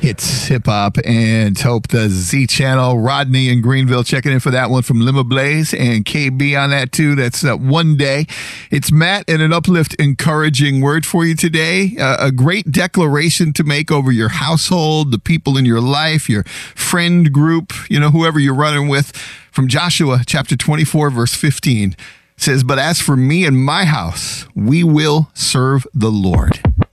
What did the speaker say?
Hits Hip Hop and Hope the Z Channel. Rodney in Greenville checking in for that one from Lima Blaze and KB on that too. That's One Day. It's Matt and an uplift encouraging word for you today. A great declaration to make over your household, the people in your life, your friend group, whoever you're running with. From Joshua chapter 24, verse 15 says, "But as for me and my house, we will serve the Lord."